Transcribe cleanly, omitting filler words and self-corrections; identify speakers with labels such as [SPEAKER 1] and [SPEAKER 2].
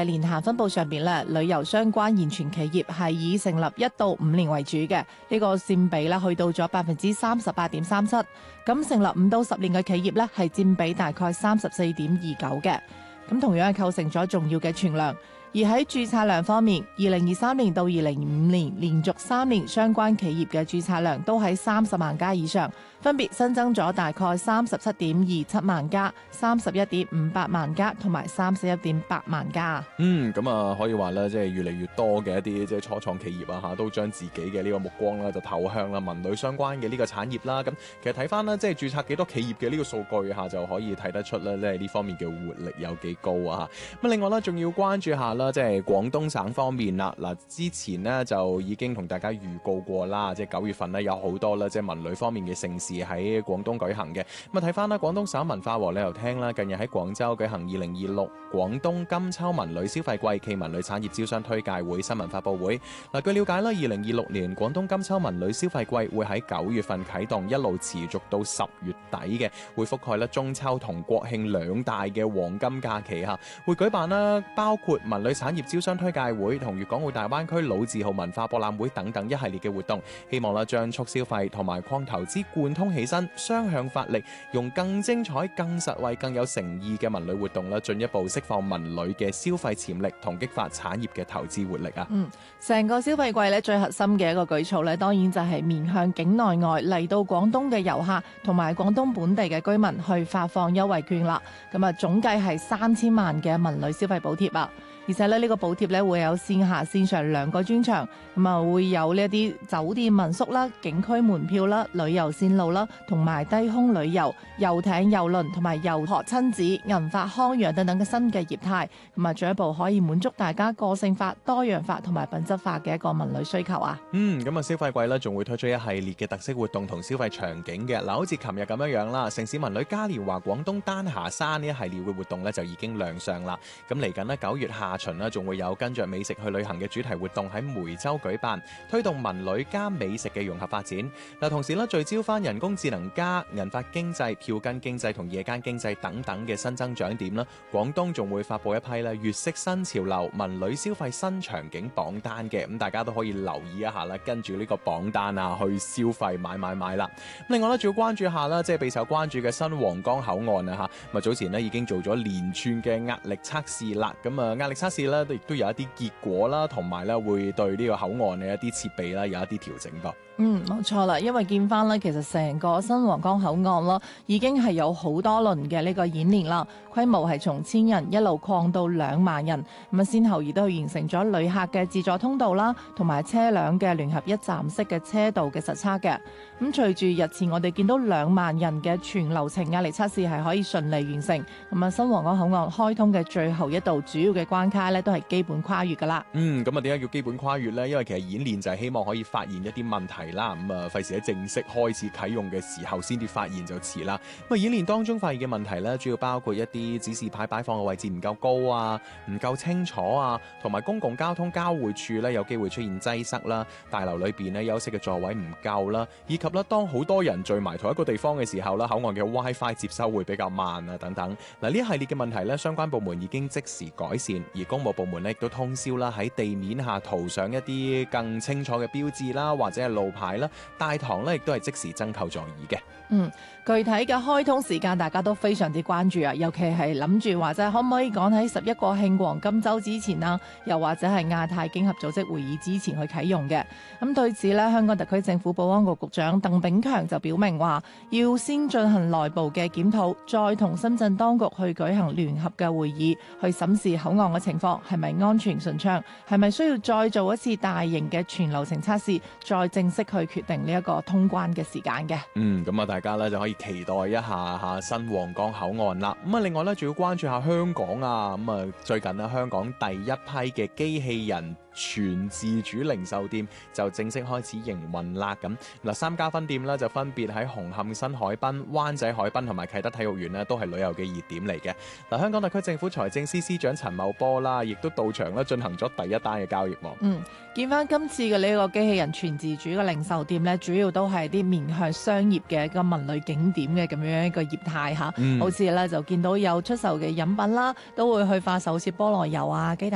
[SPEAKER 1] 年限分佈上邊咧，旅遊相關現存企業係以成立1到5年為主嘅，呢個佔比咧去到咗38.37%。咁成立5到10年嘅企業咧係佔比大概34.29%嘅。咁同樣係構成咗重要嘅存量。而喺註冊量方面，2023年到2025年連續3年相關企業嘅註冊量都喺30萬家以上，分別新增咗大概37.27萬家、31.58萬家同埋31.8萬家。
[SPEAKER 2] 咁啊可以話咧，即係越嚟越多嘅一啲即係初創企業啊都將自己嘅呢個目光啦就投向啦文旅相關嘅呢個產業啦。咁其實睇翻啦，即係註冊幾多企業嘅呢個數據就可以睇得出咧，即係呢方面嘅活力有幾高啊。咁另外咧，仲要關注下啦，即係廣東省方面啦。嗱，之前呢就已經同大家預告過啦，即係9月份呢有好多啦，即係文旅方面嘅盛事喺廣東舉行嘅。咁啊睇翻啦，廣東省文化和旅遊廳啦，近日喺廣州舉行2026廣東金秋文旅消費季暨文旅產業招商推介會新聞發佈會。嗱，據了解啦，2026年廣東金秋文旅消費季會喺9月份啟動，一路持續到10月底嘅，會覆蓋咧中秋同國慶兩大嘅黃金假期嚇，會舉辦啦包括文旅產業招商推介會同粵港澳大灣區老字號文化博覽會等等一系列嘅活動，希望啦將促消費同埋擴投資貫通起身，雙向發力，用更精彩、更實惠、更有誠意嘅文旅活動啦，進一步釋放文旅嘅消費潛力同激發產業嘅投資活力啊！
[SPEAKER 1] 成個消費季咧最核心嘅一個舉措咧，當然就係面向境內外嚟到廣東嘅遊客同埋廣東本地嘅居民去發放優惠券啦。咁啊，總計係3000萬嘅文旅消費補貼啊！而且咧呢個補貼咧會有線下線上2個專場，咁啊會有呢一啲酒店民宿啦、景區門票啦、旅遊線路啦，同埋低空旅遊、遊艇、郵輪同埋遊學親子、銀髮康養等等嘅新嘅業態，咁啊進一步可以滿足大家個性化、多樣化同埋品質化嘅一個文旅需求啊！
[SPEAKER 2] 咁啊消費季咧仲會推出一系列嘅特色活動同消費場景嘅，嗱好似琴日咁樣啦，城市文旅嘉年華廣東丹霞山呢一系列嘅活動咧就已經亮相啦。咁嚟緊呢9月下旬呢仲會有跟着美食去旅行嘅主題活動喺梅州舉辦，推動文旅加美食嘅融合發展。嗱，同時咧聚焦翻人工智能加銀髮經濟、票根經濟同夜間經濟等等嘅新增長點啦。廣東仲會發布一批咧粵式新潮流文旅消費新場景榜單嘅，咁大家都可以留意一下啦，跟住呢個榜單啊去消費買啦。另外咧仲要關注下啦，即係備受關注嘅新皇崗口岸啊嚇，早前咧已經做咗連串嘅壓力測試啦，咁啊壓力測試咧亦都有一啲結果啦，同埋咧會對呢個口岸嘅一啲設備啦有一啲調整噃。
[SPEAKER 1] 冇錯啦，因為見翻咧，其實成個新皇崗口岸啦，已經係有好多輪嘅呢個演練啦，規模係從1000人一路擴到2萬人，咁啊先後亦都完成咗旅客嘅自助通道啦，同埋車輛嘅聯合一站式嘅車道嘅實測嘅。咁隨住日前我哋見到2萬人嘅全流程壓力測試係可以順利完成，咁啊新皇崗口岸開通嘅最後一道主要嘅關卡咧，都係基本跨越噶啦。
[SPEAKER 2] 咁啊點解叫基本跨越呢？因為其實演練就係希望可以發現一啲問題啦，咁啊費事喺正式開始啟用嘅時候先至發現就遲啦。咁演練當中發現嘅問題咧，主要包括一啲指示牌擺放嘅位置唔夠高啊，唔夠清楚啊，同埋公共交通交匯處咧有機會出現擠塞啦，大樓裏邊咧休息嘅座位唔夠啦，以及咧當好多人聚埋同一個地方嘅時候啦，口岸嘅 WiFi 接收會比較慢啊等等。嗱，呢一系列嘅問題咧，相關部門已經即時改善，而公務部門咧亦都通宵啦喺地面下塗上一啲更清楚嘅標誌啦，或者係路牌啦。大堂咧亦都係即時增購座椅嘅。
[SPEAKER 1] 具體嘅開通時間大家都非常之關注啊，尤其係諗住話可唔可以趕喺11國慶黃金週之前啊，又或者係亞太經合組織會議之前去啟用嘅。咁對此呢，香港特區政府保安局局長鄧炳強就表明話，要先進行內部嘅檢討，再同深圳當局去舉行聯合嘅會議，去審視口岸嘅情況係咪安全順暢，係咪需要再做一次大型嘅全流程測試，再正式去決定呢一個通關嘅時間嘅。
[SPEAKER 2] 咁啊，大家咧就可以期待一下新皇崗口岸啦。咁啊，另外咧仲要關注下香港啊。咁啊，最近咧香港第一批嘅機器人全自主零售店就正式開始營運啦。咁嗱，3家分店咧就分別喺紅磡新海濱、灣仔海濱同埋啟德體育園咧，都係旅遊嘅熱點嚟嘅。嗱，香港特區政府財政司司長陳茂波啦，亦都到場咧進行咗第一單嘅交易。
[SPEAKER 1] 見翻今次嘅呢個機器人全自主嘅零售店咧，主要都係啲面向商業嘅一個文旅景點嘅咁樣一個業態嚇。好似咧就見到有出售嘅飲品啦，都會去發售，好似菠蘿油啊、雞蛋